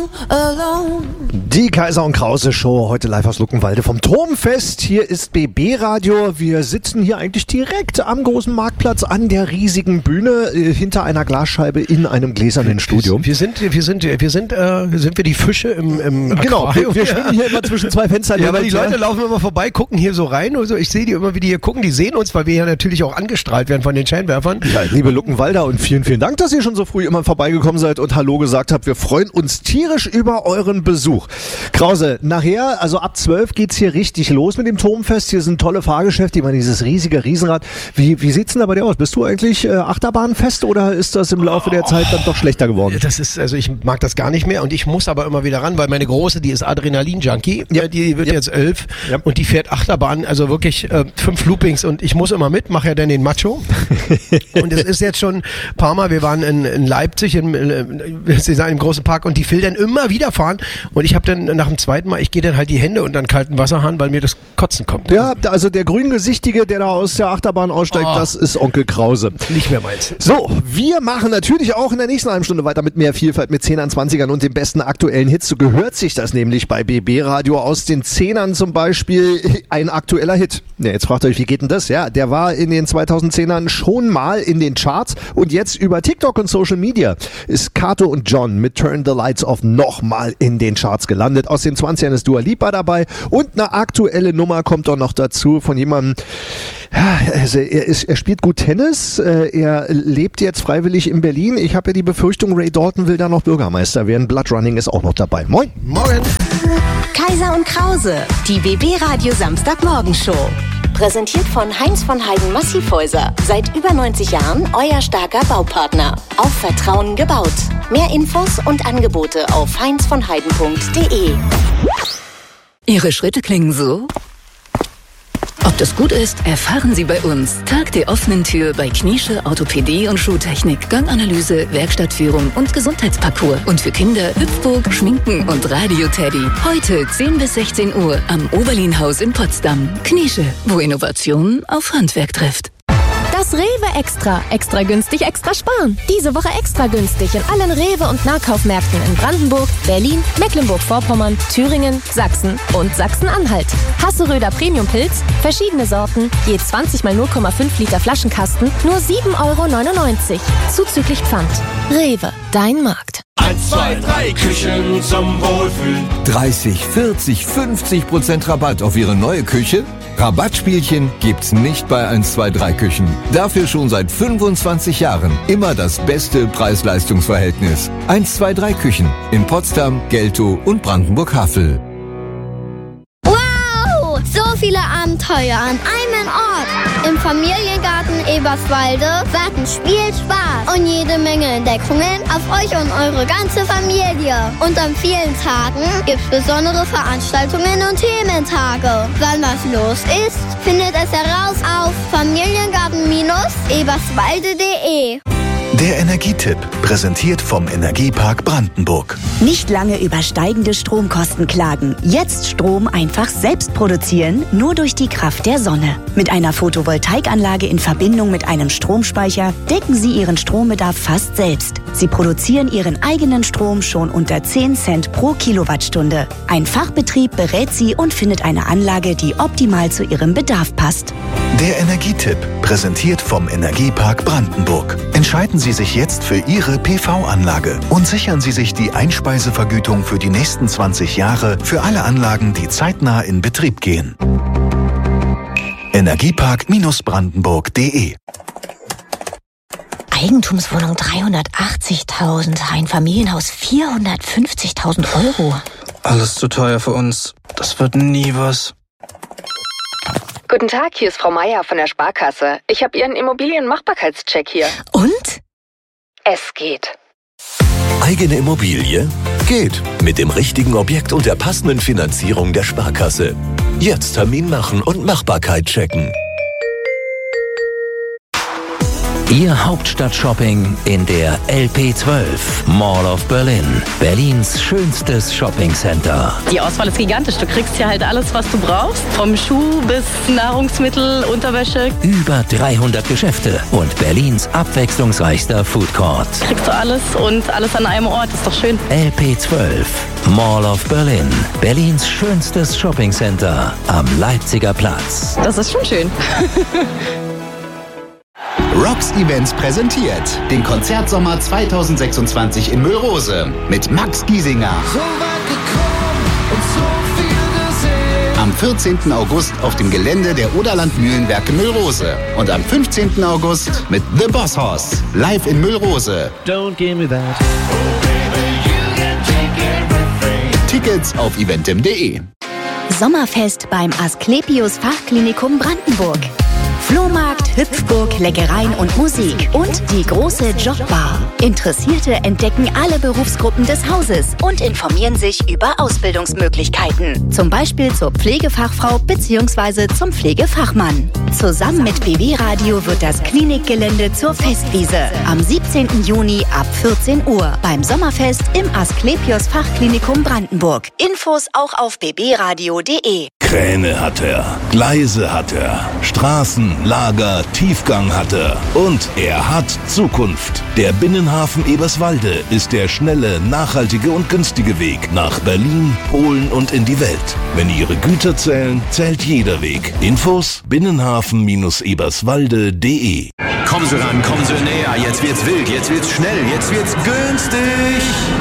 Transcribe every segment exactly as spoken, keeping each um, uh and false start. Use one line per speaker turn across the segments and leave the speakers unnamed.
alone.
Die Kaiser und Krause Show, heute live aus Luckenwalde vom Turmfest. Hier ist B B Radio. Wir sitzen hier eigentlich direkt am großen Marktplatz an der riesigen Bühne äh, hinter einer Glasscheibe in einem gläsernen Studio.
Wir sind, wir sind, wir sind, äh, sind wir die Fische im, im
Genau, wir, wir schwimmen hier immer zwischen zwei Fenstern.
Ja, weil die Leute laufen immer vorbei, gucken hier so rein und so. Ich sehe die immer, wie die hier gucken. Die sehen uns, weil wir ja natürlich auch angestrahlt werden von den Scheinwerfern.
Ja, liebe Luckenwalder und vielen, vielen Dank, dass ihr schon so früh immer vorbeigekommen seid und Hallo gesagt habt. Wir freuen uns tierisch über euren Besuch. Krause, nachher, also ab zwölf geht's hier richtig los mit dem Turmfest. Hier sind tolle Fahrgeschäfte, immer dieses riesige Riesenrad. Wie, wie sieht's denn da bei dir aus? Bist du eigentlich äh, Achterbahnfest oder ist das im Laufe der Zeit dann doch schlechter geworden?
Das ist, also ich mag das gar nicht mehr und ich muss aber immer wieder ran, weil meine Große, die ist Adrenalin-Junkie, ja. die wird ja. jetzt elf ja. und die fährt Achterbahn, also wirklich äh, fünf Loopings und ich muss immer mit, mache ja dann den Macho. Und es ist jetzt schon ein paar Mal, wir waren in, in Leipzig im, im großen Park und die will dann immer wieder fahren und ich habe dann nach dem zweiten Mal, ich gehe dann halt die Hände unter den kalten Wasserhahn, weil mir das Kotzen kommt.
Ja, also der Grüngesichtige, der da aus der Achterbahn aussteigt, oh. das ist Onkel Krause.
Nicht mehr meins.
So, wir machen natürlich auch in der nächsten halben Stunde weiter mit mehr Vielfalt, mit Zehnern, Zwanzigern und den besten aktuellen Hits. So gehört sich das nämlich bei B B Radio. Aus den Zehnern zum Beispiel ein aktueller Hit. Ja, jetzt fragt ihr euch, wie geht denn das? Ja, der war in den zweitausendzehnern schon mal in den Charts und jetzt über TikTok und Social Media ist Kato und John mit Turn the Lights Off nochmal in den Charts gelandet. Aus den zwanzigern ist Dua Lipa dabei und eine aktuelle Nummer kommt auch noch dazu von jemandem, ja, also er, ist, er spielt gut Tennis, er lebt jetzt freiwillig in Berlin. Ich habe ja die Befürchtung, Ray Dalton will da noch Bürgermeister werden. Bloodrunning ist auch noch dabei. Moin.
Morgen.
Kaiser und Krause, die B B Radio Samstagmorgenshow. Präsentiert von Heinz von Heiden Massivhäuser. Seit über neunzig Jahren euer starker Baupartner. Auf Vertrauen gebaut. Mehr Infos und Angebote auf heinz von heiden punkt de.
Ihre Schritte klingen so? Ob das gut ist, erfahren Sie bei uns. Tag der offenen Tür bei Kniesche Orthopädie und Schuhtechnik, Ganganalyse, Werkstattführung und Gesundheitsparcours. Und für Kinder Hüpfburg, Schminken und Radio-Teddy. Heute zehn bis sechzehn Uhr am Oberlinhaus in Potsdam. Kniesche, wo Innovation auf Handwerk trifft.
Das Rewe Extra. Extra günstig, extra sparen. Diese Woche extra günstig in allen Rewe- und Nahkaufmärkten in Brandenburg, Berlin, Mecklenburg-Vorpommern, Thüringen, Sachsen und Sachsen-Anhalt. Hasseröder Premium-Pilz, verschiedene Sorten, je zwanzig mal null Komma fünf Liter Flaschenkasten, nur sieben Euro neunundneunzig. Zuzüglich Pfand. Rewe, dein Markt.
eins, zwei, drei Küchen zum Wohlfühlen.
dreißig, vierzig, fünfzig Prozent Rabatt auf Ihre neue Küche? Rabattspielchen gibt's nicht bei eins, zwei, drei Küchen. Dafür schon seit fünfundzwanzig Jahren immer das beste Preis-Leistungs-Verhältnis. eins, zwei, drei Küchen in Potsdam, Geltow und Brandenburg-Havel.
Wow! So viele Abenteuer an einem Ort. Im Familiengarten Eberswalde warten Spiel, Spaß und jede Menge Entdeckungen auf euch und eure ganze Familie. Und an vielen Tagen gibt's besondere Veranstaltungen und Thementage. Wann was los ist, findet es heraus auf familiengarten Bindestrich eberswalde punkt de.
Der Energietipp, präsentiert vom Energiepark Brandenburg.
Nicht lange über steigende Stromkosten klagen. Jetzt Strom einfach selbst produzieren, nur durch die Kraft der Sonne. Mit einer Photovoltaikanlage in Verbindung mit einem Stromspeicher decken Sie Ihren Strombedarf fast selbst. Sie produzieren Ihren eigenen Strom schon unter zehn Cent pro Kilowattstunde. Ein Fachbetrieb berät Sie und findet eine Anlage, die optimal zu Ihrem Bedarf passt.
Der Energietipp, präsentiert vom Energiepark Brandenburg. Entscheiden Sie sich jetzt für Ihre P V-Anlage und sichern Sie sich die Einspeisevergütung für die nächsten zwanzig Jahre für alle Anlagen, die zeitnah in Betrieb gehen. Energiepark Brandenburg punkt de.
Eigentumswohnung dreihundertachtzigtausend, ein Familienhaus vierhundertfünfzigtausend Euro.
Alles zu teuer für uns. Das wird nie was.
Guten Tag, hier ist Frau Meier von der Sparkasse. Ich habe Ihren Immobilienmachbarkeitscheck hier.
Und?
Es geht.
Eigene Immobilie? Geht. Mit dem richtigen Objekt und der passenden Finanzierung der Sparkasse. Jetzt Termin machen und Machbarkeit checken.
Ihr Hauptstadt-Shopping in der L P zwölf, Mall of Berlin. Berlins schönstes Shoppingcenter.
Die Auswahl ist gigantisch. Du kriegst hier halt alles, was du brauchst. Vom Schuh bis Nahrungsmittel, Unterwäsche.
Über dreihundert Geschäfte und Berlins abwechslungsreichster Foodcourt.
Kriegst du alles und alles an einem Ort. Ist doch schön.
L P zwölf, Mall of Berlin. Berlins schönstes Shoppingcenter am Leipziger Platz.
Das ist schon schön.
Rocks Events präsentiert den Konzertsommer zweitausendsechsundzwanzig in Müllrose mit Max Giesinger. Am vierzehnten August auf dem Gelände der Oderland Mühlenwerke Müllrose und am fünfzehnten August mit The Boss Hoss live in Müllrose.
Don't give me that.
Tickets auf eventim punkt de.
Sommerfest beim Asklepios Fachklinikum Brandenburg. Flohmarkt, Hüpfburg, Leckereien und Musik und die große Jobbar. Interessierte entdecken alle Berufsgruppen des Hauses und informieren sich über Ausbildungsmöglichkeiten. Zum Beispiel zur Pflegefachfrau bzw. zum Pflegefachmann. Zusammen mit B B Radio wird das Klinikgelände zur Festwiese. Am siebzehnten Juni ab vierzehn Uhr beim Sommerfest im Asklepios Fachklinikum Brandenburg. Infos auch auf b b radio punkt de.
Kräne hat er, Gleise hat er, Straßen, Lager, Tiefgang hat er und er hat Zukunft. Der Binnenhafen Eberswalde ist der schnelle, nachhaltige und günstige Weg nach Berlin, Polen und in die Welt. Wenn Ihre Güter zählen, zählt jeder Weg. Infos binnenhafen eberswalde punkt de.
Kommen Sie ran, kommen Sie näher, jetzt wird's wild, jetzt wird's schnell, jetzt wird's günstig.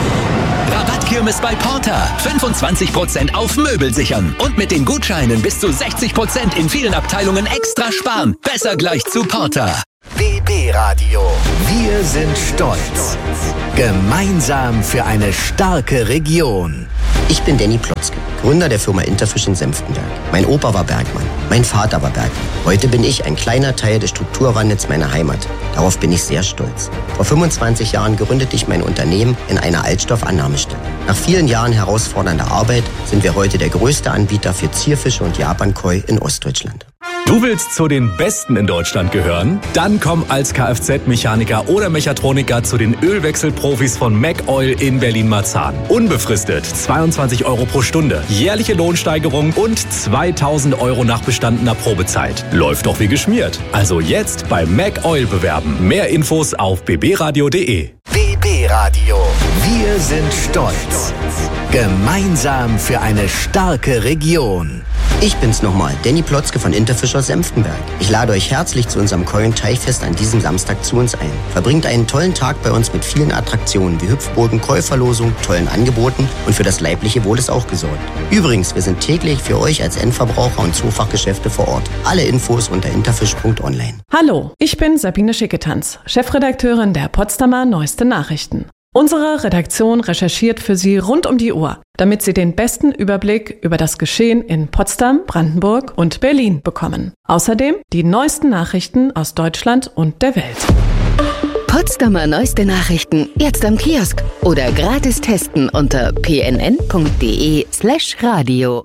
Rabattkirmes bei Porter. fünfundzwanzig Prozent auf Möbel sichern. Und mit den Gutscheinen bis zu sechzig Prozent in vielen Abteilungen extra sparen. Besser gleich zu Porter.
B B Radio. Wir sind stolz. Gemeinsam für eine starke Region.
Ich bin Danny Plotzke, Gründer der Firma Interfish in Senftenberg. Mein Opa war Bergmann, mein Vater war Bergmann. Heute bin ich ein kleiner Teil des Strukturwandels meiner Heimat. Darauf bin ich sehr stolz. Vor fünfundzwanzig Jahren gründete ich mein Unternehmen in einer Altstoffannahmestelle. Nach vielen Jahren herausfordernder Arbeit sind wir heute der größte Anbieter für Zierfische und Japankoi in Ostdeutschland.
Du willst zu den Besten in Deutschland gehören? Dann komm als Kfz-Mechaniker oder Mechatroniker zu den Ölwechselprofis von MacOil in Berlin-Marzahn. Unbefristet zweiundzwanzig Euro pro Stunde, jährliche Lohnsteigerung und zweitausend Euro nach bestandener Probezeit. Läuft doch wie geschmiert. Also jetzt bei MacOil bewerben. Mehr Infos auf b b radio punkt de.
B B Radio. Wir sind stolz. Gemeinsam für eine starke Region.
Ich bin's nochmal, Danny Plotzke von Interfish aus Senftenberg. Ich lade euch herzlich zu unserem Koi- und Teichfest an diesem Samstag zu uns ein. Verbringt einen tollen Tag bei uns mit vielen Attraktionen wie Hüpfburgen, Koi-Verlosung, tollen Angeboten und für das leibliche Wohl ist auch gesorgt. Übrigens, wir sind täglich für euch als Endverbraucher und Zoofachgeschäfte vor Ort. Alle Infos unter interfish punkt online.
Hallo, ich bin Sabine Schicketanz, Chefredakteurin der Potsdamer Neueste Nachrichten. Unsere Redaktion recherchiert für Sie rund um die Uhr, damit Sie den besten Überblick über das Geschehen in Potsdam, Brandenburg und Berlin bekommen. Außerdem die neuesten Nachrichten aus Deutschland und der Welt.
Potsdamer Neueste Nachrichten jetzt am Kiosk oder gratis testen unter p n n punkt d e slash radio.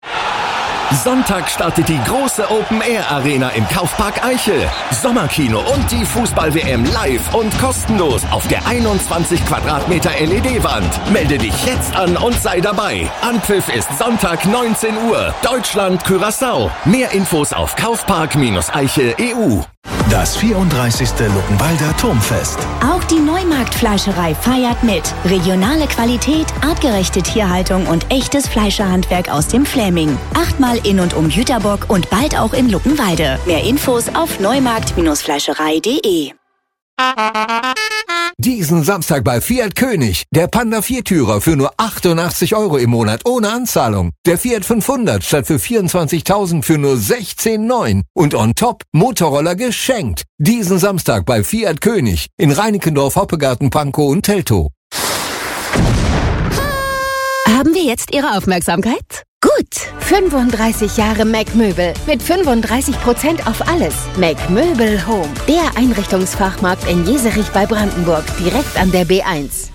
Sonntag startet die große Open-Air-Arena im Kaufpark Eichel. Sommerkino und die Fußball-W M live und kostenlos auf der einundzwanzig Quadratmeter L E D-Wand. Melde dich jetzt an und sei dabei. Anpfiff ist Sonntag neunzehn Uhr. Deutschland, Curaçao. Mehr Infos auf kaufpark eichel punkt e u.
Das vierunddreißigste Luckenwalder Turmfest.
Auch die Neumarkt-Fleischerei feiert mit. Regionale Qualität, artgerechte Tierhaltung und echtes Fleischerhandwerk aus dem Fläming. Achtmal in und um Jüterbock und bald auch in Luckenwalde. Mehr Infos auf neumarkt fleischerei punkt de.
Diesen Samstag bei Fiat König. Der Panda Viertürer für nur achtundachtzig Euro im Monat ohne Anzahlung. Der Fiat fünfhundert statt für vierundzwanzigtausend für nur sechzehn Komma neun. Und on top Motorroller geschenkt. Diesen Samstag bei Fiat König in Reinickendorf, Hoppegarten, Pankow und Teltow.
Haben wir jetzt Ihre Aufmerksamkeit? Gut, fünfunddreißig Jahre Mac Möbel mit fünfunddreißig Prozent auf alles. Mac Möbel Home, der Einrichtungsfachmarkt in Jeserich bei Brandenburg, direkt an der B eins.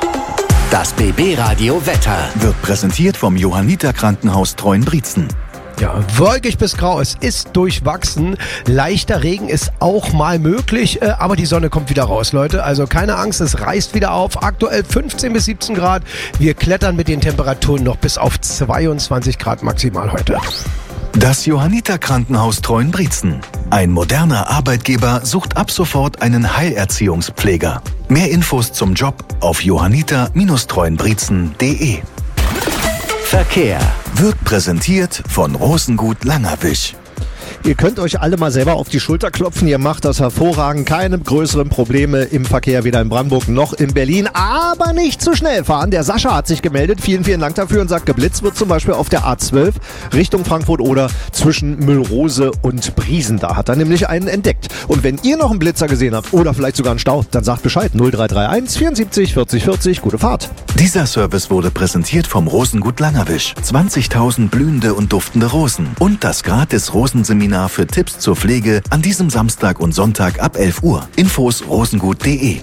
Das B B Radio Wetter
wird präsentiert vom Johanniter Krankenhaus Treuenbrietzen.
Ja, wolkig bis grau. Es ist durchwachsen. Leichter Regen ist auch mal möglich, äh, aber die Sonne kommt wieder raus, Leute. Also keine Angst, es reißt wieder auf. Aktuell fünfzehn bis siebzehn Grad. Wir klettern mit den Temperaturen noch bis auf zweiundzwanzig Grad maximal heute.
Das Johanniter Krankenhaus Treuenbrietzen. Ein moderner Arbeitgeber sucht ab sofort einen Heilerziehungspfleger. Mehr Infos zum Job auf johanniter Bindestrich treuenbrietzen punkt de. Verkehr wird präsentiert von Rosengut Langerwisch.
Ihr könnt euch alle mal selber auf die Schulter klopfen. Ihr macht das hervorragend. Keine größeren Probleme im Verkehr, weder in Brandenburg noch in Berlin. Aber nicht zu schnell fahren. Der Sascha hat sich gemeldet. Vielen, vielen Dank dafür und sagt, geblitzt wird zum Beispiel auf der A zwölf Richtung Frankfurt oder zwischen Müllrose und Briesen. Da hat er nämlich einen entdeckt. Und wenn ihr noch einen Blitzer gesehen habt oder vielleicht sogar einen Stau, dann sagt Bescheid. null drei drei eins vierundsiebzig vierzig vierzig. Gute Fahrt.
Dieser Service wurde präsentiert vom Rosengut Langerwisch. zwanzigtausend blühende und duftende Rosen. Und das gratis Rosenseminar für Tipps zur Pflege an diesem Samstag und Sonntag ab elf Uhr. Infos rosengut punkt de.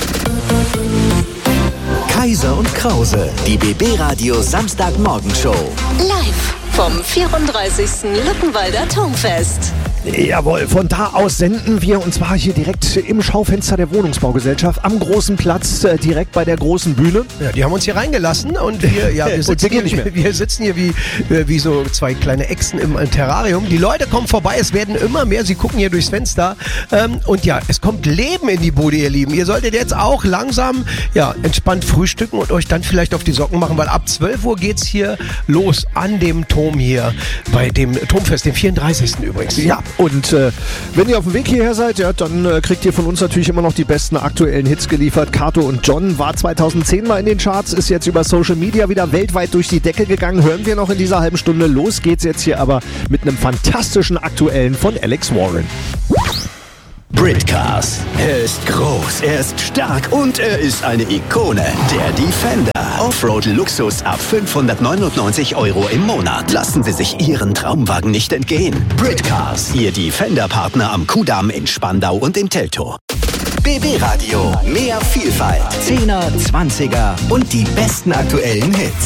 Kaiser und Krause, die B B-Radio Samstagmorgenshow.
Live vom vierunddreißigsten Luckenwalder Turmfest.
Jawohl, von da aus senden wir, und zwar hier direkt im Schaufenster der Wohnungsbaugesellschaft am großen Platz, äh, direkt bei der großen Bühne.
Ja, die haben uns hier reingelassen und wir, ja, wir, sitzen, hier, nicht mehr. wir sitzen hier wie, wie so zwei kleine Echsen im Terrarium. Die Leute kommen vorbei, es werden immer mehr, sie gucken hier durchs Fenster ähm, und ja, es kommt Leben in die Bude, ihr Lieben. Ihr solltet jetzt auch langsam, ja, entspannt frühstücken und euch dann vielleicht auf die Socken machen, weil ab zwölf Uhr geht's hier los an dem Turm hier, bei dem Turmfest, dem vierunddreißigsten übrigens.
Ja. Und äh, wenn ihr auf dem Weg hierher seid, ja, dann äh, kriegt ihr von uns natürlich immer noch die besten aktuellen Hits geliefert. Kato und John war zweitausendzehn mal in den Charts, ist jetzt über Social Media wieder weltweit durch die Decke gegangen. Hören wir noch in dieser halben Stunde. Los geht's jetzt hier aber mit einem fantastischen aktuellen von Alex Warren.
Britcars. Er ist groß, er ist stark und er ist eine Ikone. Der Defender. Offroad-Luxus ab fünfhundertneunundneunzig Euro im Monat. Lassen Sie sich Ihren Traumwagen nicht entgehen. Britcars, Ihr Defender-Partner am Kudamm in Spandau und in Teltow. B B-Radio. Mehr Vielfalt. Zehner, Zwanziger und die besten aktuellen Hits.